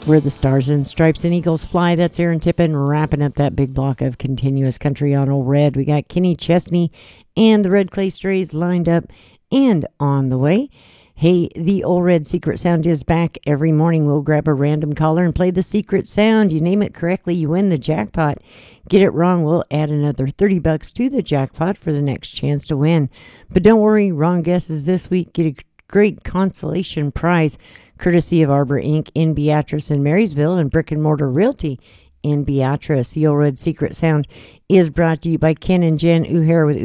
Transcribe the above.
Where the Stars and Stripes and Eagles Fly. That's Aaron Tippin wrapping up that big block of continuous country on Old Red. We got Kenny Chesney and the Red Clay Strays lined up and on the way. Hey, the Old Red Secret Sound is back every morning. We'll grab a random caller and play the secret sound. You name it correctly, you win the jackpot. Get it wrong, we'll add another $30 to the jackpot for the next chance to win. But don't worry, wrong guesses this week get a great consolation prize courtesy of Arbor Inc. in Beatrice and Marysville and Brick and Mortar Realty in Beatrice. The Old Red Secret Sound is brought to you by Ken and Jen O'Hara with